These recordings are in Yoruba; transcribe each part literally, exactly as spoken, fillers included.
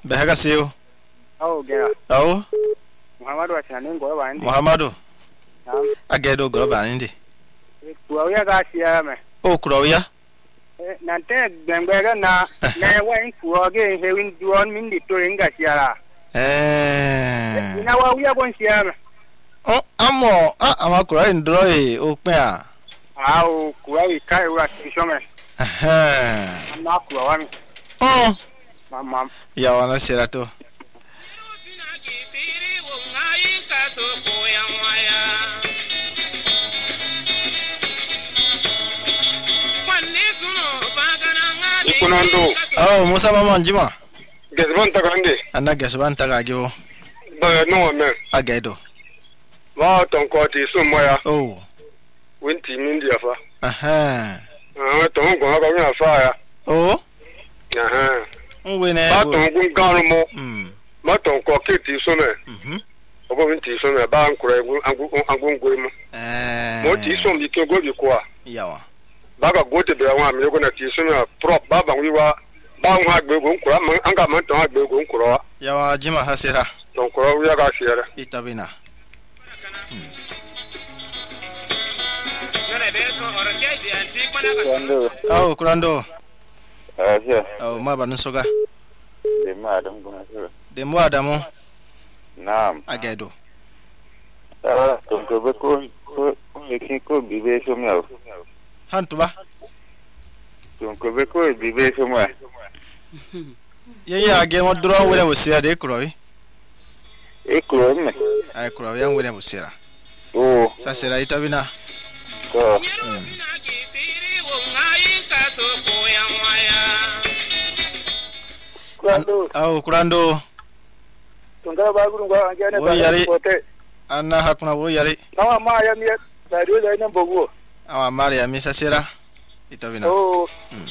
Behaga siyo. Oh, gera. Oh. Muhammadu achana ngo bandi. Muhammadu. Naam. Agedo go bandi. Kuya ga siya me. Oh, kuya. Eh, nante gbengbe na na wa nkuo ge hewin duon min di to nga siya. Eh. Ina wa uya gon siya me. Oh, amo, ah, ama kuya ndro e open a. Ah, o kuya wi kai wa tisho me. Eh. Na kuya wa mi. Oh. Mama. Ya wana serato. Kunando. Oh, Musa mama njima. Gesban takande. Ana gesban tagagiwo. Ba no me. Agedo. Wa ton ko ti sumoya. Oh. Winti min dia fa. Aha. Ah, ton ko ga mi afa ya. Oh. Aha. Ngwene. Ba ton gun garu mo. Mm. Ma ton ko ke ti sume. Mhm. Ogo winti sume ba ankura angu angu ngwe mo. Eh. Mo ti sum di to go bi kwa. Yawa. Baga gote be wa mi ko na ti sume prop ba ba wi wa ba hu agbe go nkura man anga man ton agbe go nkura. Yawa jima hasira. Ton ko wi ga siara. Itabina. Kurando. Oh, kurando. Asia. Oh, ma banu soga. De madam guna sura. De mo adamu. Naam. Agedo. Ah, ton ko be ko ko ki ko bibe so miao. Hantuba. Ton ko be ko bibe so miao. Ye ya ge mo dro wele wosia de krowi. E ko me. Ay krowi yan wele wosia. Oh, Sa sera itabina. ko. Kurando. Oh, kurando. Tungara ba gurun gwa anje ne Wuri yari. ba kote. Anna hakuna wuri yari. Na ma ya mi da dio da nan bogo. Awa Maria mi sa sera. Itabina. Oh.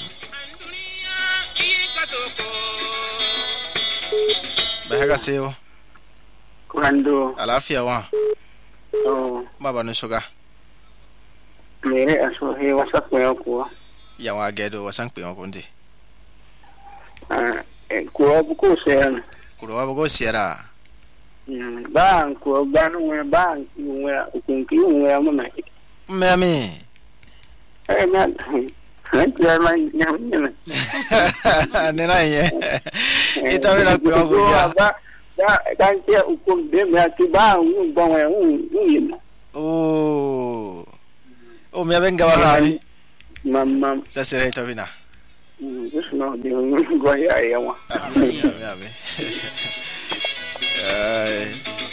Behaga siyo. Kurando. Alafia wa. Oh. Ma banu soga. Mere aso he wasa ko ya ko. Yawa agedo wasan pe onkundi. Ah, ko bu ko se an. Kuro wa go siera. Ba ko ba no we ba we ko ki we ma ma. Mami. Eh na. Han ya ma nya nya. Nena ye. Itabina pe onkundi. Ba ba kan ke ko de me ati ba un bon we un un. Oh. Oh, mi abenga bahari. Mamma. Sa sera itabina. Just no de go ya ya wa. Ami ami. Ay.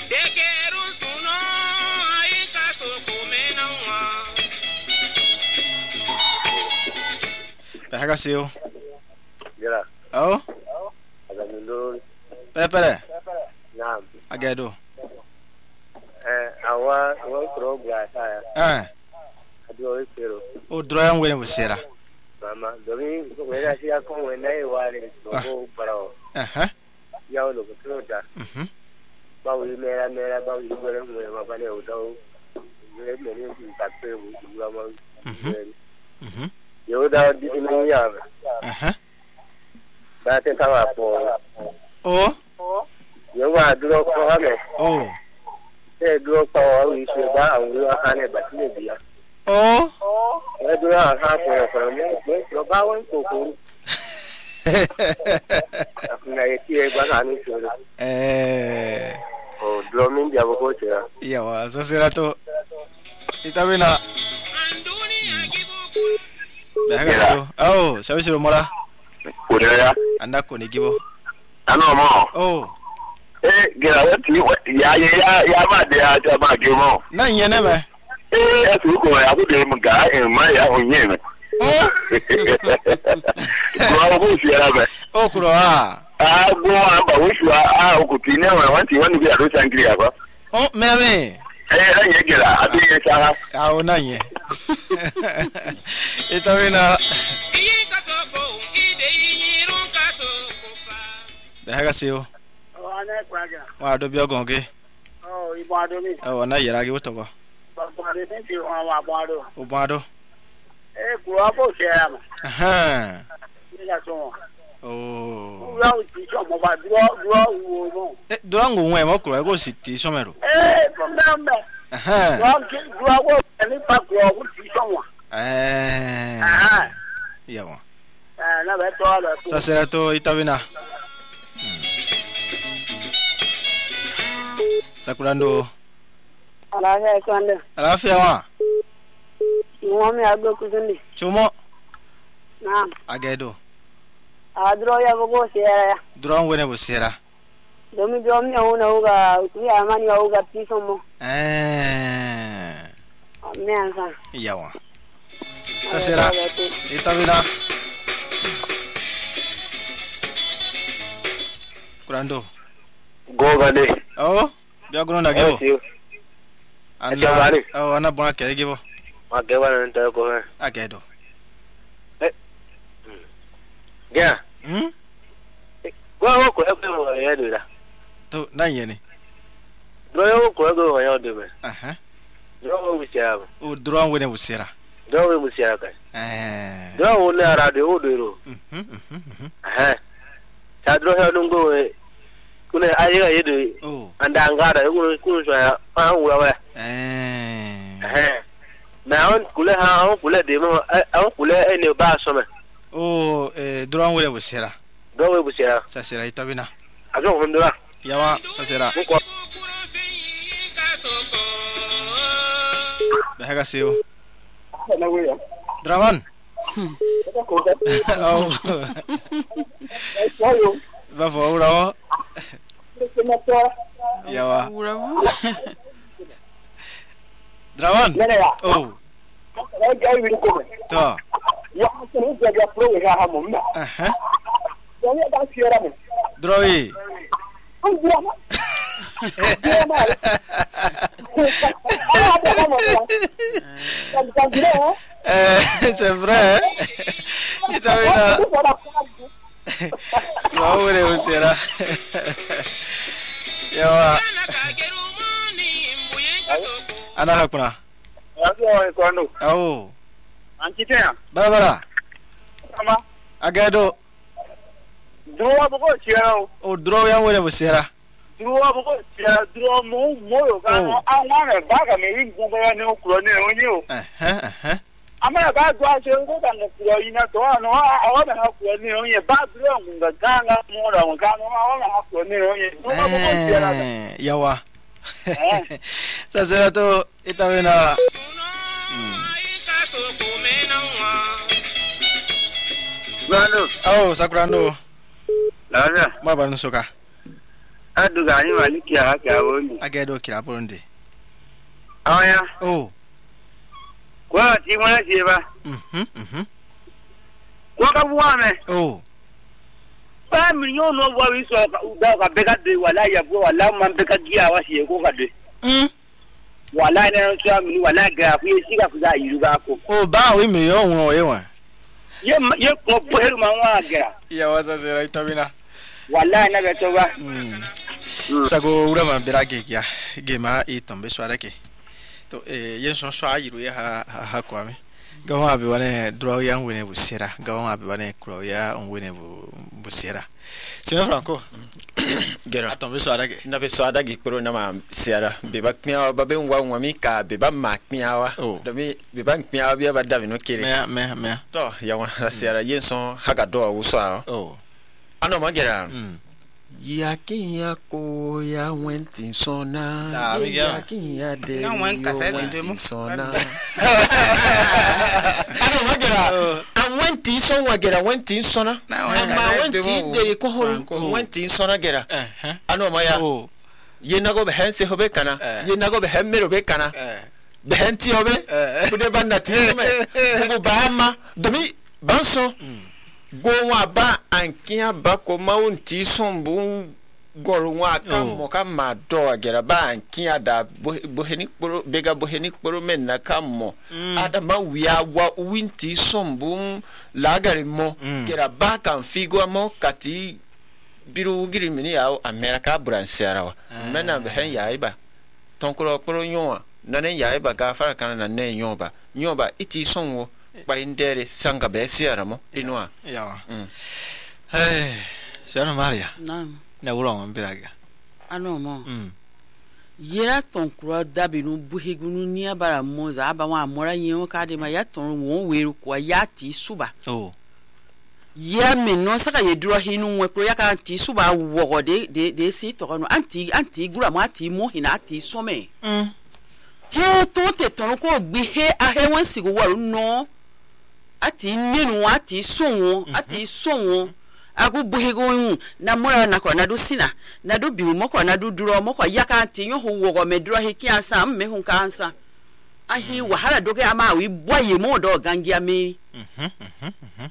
Behaga siyo. Gera. Oh. Aga mundo. Pere pere. Naam. Agedo. Eh, awa wa pro bra sa ya. Eh. Adio pero. O dro yan wele wosia. Mama, domi ko wera si ako wena e wale ko para. Aha. Ya lo ko troda. Mhm. Ba wi mera mera ba wi gore mo ma ba le o do. Ye me ni ti ta pe mo ti la ma. Mhm. Mhm. Yo da di ni ya. Aha. Ba te ta wa po. Oh. Yo wa duro ko ha me. Oh. Te duro pa wa wi se ba an wi ha ne ba ti ne biya. Oh. E duro ha ko ko mo mo ba won ko ko. Na ye ti e ba ha ni so. Eh. O duro min dia ko che. Yawa sa sera to. Itabina. Behaga siyo. Oh, sabi siro mola. Kurera. Anda ko ni gibo. Ano mo. Oh. Eh, gera wati ya ya ya ma de ya ta ma ge mo. Na nyene me. Eh, asu ko ya ku de mu ga e ma ya onye me. Oh. Ko ko si ara me. Oh, kuro ah. Ah, go amba wo shi a ku ti ne wa wanti wani bi aro sangri aba. Oh, mami. Eh, anye gera ati ye sa. Ah, ona nye. Itabina. Behaga siyo. Oh, ana kwaga. Wa do bi ogonge. Oh, ibo ado mi. Oh, na yera gi wotoko. Ba ba de ti wa wa ba ado. O bado. Eh, ko abo se ama. Aha. Ni la so. Oh. Ura o ti so mo ba duro duro wo no eh duro ngo nwe mo kuro go si ti so mero eh remember aha duro ki duro wo ni pa kuro wo ti so wa eh ah yawa ah na ba to ala sasera to itabina Sakurando ala ga kwande alafia wa mo mi agbo kuzundi chumo na agedo adro ya bogo sera duro ngwene busera domi domi ona uga ku ya mani uga piso mo eh mensa yawa sasera itabina Kurando goga ne oh bia gono na gebo ana oh ana bona ke gebo ma ke ba nta ko he agedo eh ya hm go ko e ko ya dira to na yene dro ko go ya de be aha dro wo busia o dro ngwene busera dro wo busia ka eh dro wo na radio o de ro mhm mhm eh ta dro he no go kuna ayiga yedo oh anda ngara ku ku so ya pa wa wa eh eh na on kule ha on kule de mo on kule ene ba so me oh eh dro ngwene busera do we busia sasera itabina ajo ko ndura yawa sasera ko bahaga seo na we ya Draman ko ko oh ayo va fora yawa Draman oh to ya ko ni ga pro ya ha mo ma aha ya da fiera mo droi eh c'est vrai itabina no wele usera yawa ana hakuna ayo ko ando oh antitea barabara ama agedo duwa bo ko chiao o draw yan wele busera duwa bo ko chiao duwa mo mo yo ga no awon ba ga me yin gbogbo ya ni okuro ni onye o eh eh ama ba do ase ngo ga no kuro yin na to no awon na kuro ni onye ba duwa nga ga nga mo ra nga no awon na kuro ni onye duwa bo ko chiao yawa sasera to itabina Brando oh sakurando la ma ba nsoka adu ga ni wali ki a ka woni agedo kira burundi aya oh kwa ti mo na je ba mhm mhm kwa ka buwa me oh ba mi yo no bo wi so da ka be ka de wala ya bo wala man be ka giya wa shi ko ka de mm wala na so mi wala ga ku shi ka ku za yiru ga ko oh ba we mi yo won e wa ye ye ko bo heru ma wa ga yawa sasera itabina wala na be to ba mm sago urama berage ya gema itombe swarake to eh yenso so ayiru ya ha ha kwame gawa be wane draw ya ngwene busera gawa be wane kro ya ngwene busera sino franco gera atombe swarake na be swada gi pro na ma siara be ba kpia ba be ngwa ngwa mi ka be ba ma kpia wa do mi be ba kpia bi ba davi no kire me me me to ya wa siara yenso haga do wo so oh ano ma gera mm yakin ya ko ya wenti sona ah yakin ya de na wen kasete demo sona ano ma gera an wenti son wa gera wenti sona ma wenti de ko hol wenti sona gera eh ano ma ya oh ye nago be hense hobe kana ye nago be hemmero be kana be henti hobe bude banda time bugo bama domi banso go wa ba ankia ba ko maunti sombu gol wa ka mo ka ma do agera ba ankia da boheni kporo bega boheni kporo men na kamo ada ma wiya wa winti sombu lagari mo gera ba kan figo mo kati biru giri mini ya America bransiara wa mena be hen ya iba tonkoro kporo nyoa na ne ya iba ga fara kana na ne nyoba nyoba iti sonwo ba indere sanga be siara mo inwa yawa eh Siano Maria. Naam. Na wura on biraga. Ano mo. Mm. Yera ton kura dabi no buhigunu ni abara moza aba wa amora yin ka de ma ya ton won weru kwa ya ti suba. Oh. Ya me no saka ye duro hinu we pro ya ka ti suba wo de de de si to no anti anti gura mo ati mo hina ati some. Mm. Te to te ton ko gbi he a he won si go waru no ati ninu ati sonwo ati sonwo agu buhigo na mura na kwa na do sina na do biwu moko na do duro moko yaka ti nyo ho wo me duro he ki ansa me hu ka ansa ahi wahala doge ama wi boye mo do gangia me Mhm mhm mhm.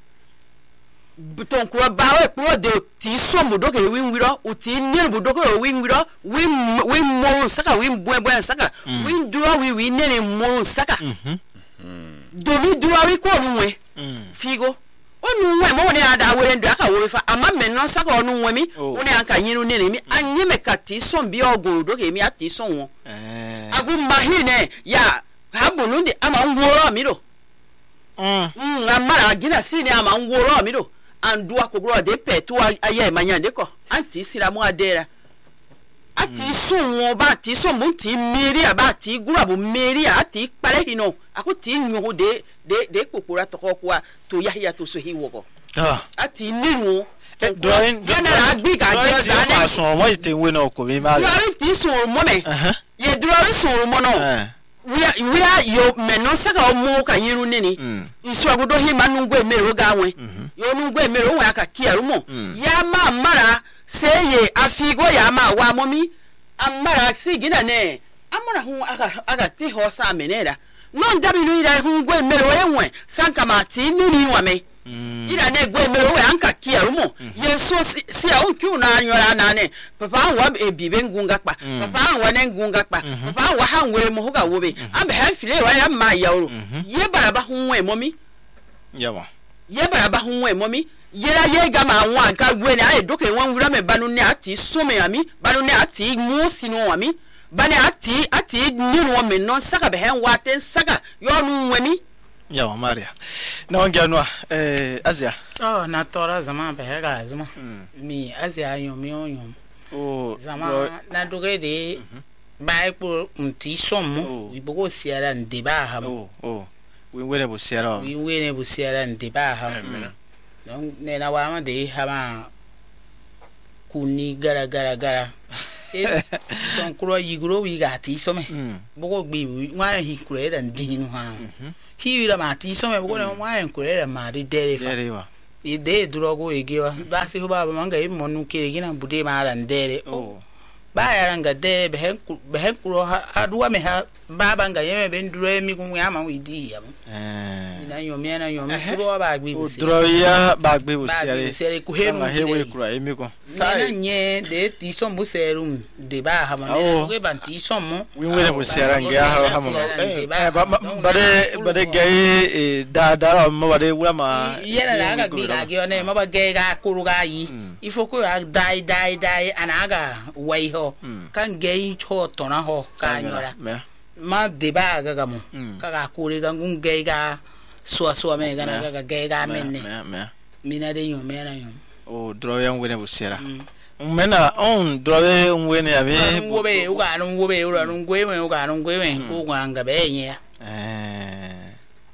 Buton kwa bawe kwa de ti so mu doge wi nwiro o ti nil bu doge wi nwiro wi wi mo saka wi bwe bwe saka wi duro wi wi nene mo saka Mhm. do wi duro wi ko nwe figo onu nwe mo ne ada were ndo aka wo fa ama me no saka onu nwe mi oni anka nyinu nene mi anye me kati so bi ogo doge mi ati so won Eh. agu mahine ya habulu ndi ama nworo mi do Mm. mm amara gina sini ama nworo mi do andu akogro de petu aye manyande ko anti sira mu adera ati sunwo ba ti so mu ti meri aba ti gurabu meri ati pare hino akuti nyu de de de kokora to kokwa to yahya to so hiwo Ah. ati ninu Drawing general agbi ga je za na so mo ite we na ko mi ma. drawing ti so mo me Eh. ye drawing so mo no Eh. we are we are yo meno saka omo ka yiru nini isu agudo hi manu ngwe mere oga anwe yo nu ngwe mere onwe aka kiaru mo ya ma mara seye afigo ya ma wa momi amara sigina ne amara hu aka aka ti ho sa menera no ndabi nu ira hu ngwe mere we enwe sanka ma ti nu ni wa me ira ne ngwe mere we anka kiaru mo ye so si a onku na anyora na ne papa wa ebibe ngunga kpa papa wa ne ngunga kpa papa wa ha nwere mo hoga wobe am ha file wa ya ma ya oro ye baraba hu nwe momi Yawa. ye baraba hu nwe momi yera ye ga ma nwa ga gwe ne aye doke wan wura me banu ne ati some ami banu ne ati mu sinu ami bane ati ati ninu me non saka be hen waten saka yo nu nwemi Yawa Maria. Na wangia no eh Azia. Oh, na tora zama be ga zama. Mi Azia yom yom. Oh. Zama na doge de bai po nti somo wi bogo siara ndeba ha. Oh, oh. We wele bo siara. Wi wene bu siara ndeba ha. Non ne na wa ma de ha ma kuni gara gara gara. E ton kuro yigro wi ga ti some. Bogo gbi wa hi kure da ndinu ha. Hi wi ma ti some bogo na wa en kure da ma de dere fa. Dere wa. Ide drogo egewa basi ho baba manga imonu kire gina bude mara ndere Oh. ba yaranga de behen behen kuro aduwa me ha baba nga yeme ben duro mi kun ya ma widi ya Eh. na yomi na yomi kuro ba gbe O bisi dro ya ba gbe bo ba siara. gbe sere ku henu Ma hewe kura emi ko. sai nye de ti som bu serum de ba ha ma ne ko ban ti som mo We wele bo siara ngia ha ha mo. Eh ba ba de ba de gai da da mo ba de wura ma. yena na ga gbe ga ge ne ma ba ge ga kuru ga yi ifo ko ya dai dai dai anaga wai ho kan ge cho to na ho ka nyora ma de ba ga ga mo ka ga kuri ga ngun ge ga so so me ga na ga ge ga menne Me me. mina de yo me na yo O dro ya wele bo siara. Mena on dro we wele ya be. ngo be u ga ngo be u ra ngwe me u ga ngwe me ko ga nga be nya Eh.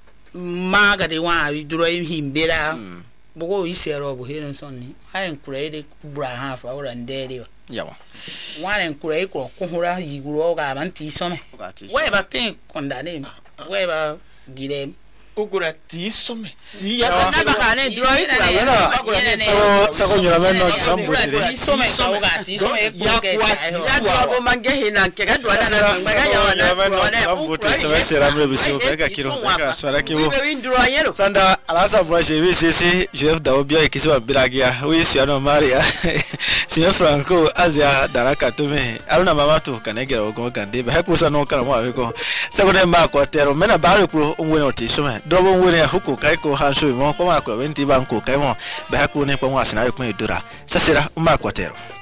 ma ga de wa wi dro himbera bogo isero bo heno sonni ha en kurede kubra ha fa ora ndere Yawa. wana en kurede ko kuhura yiguro ga ban ti some we ba tin kondane we ba gire Ogura ti some. Ti ya ya na ba kane dro ikura So so nyora men no sambu ti some ka ga ti some e ya ko kwa ke ya dro bo mange hina ke ga dro na na ga ya wana sambu te se sera mre biso ka kiro ka swara ki bo. we we dro yero Sanda alasa broche vi sisi Jeff Daobia ikisiba bilagia we siano Maria. Sio Franco Azia daraka tume. Aluna mama tu kanegera ogo kande ba hakusa no kana mo abiko. Sagone ma ko tero mena bare kuro onwe no ti some. Dobo onwe ya huko kai ko hanso mo ko ma ko benti banko kai mo ba hakune ko mo asina ko edura. Sasira ma ko tero.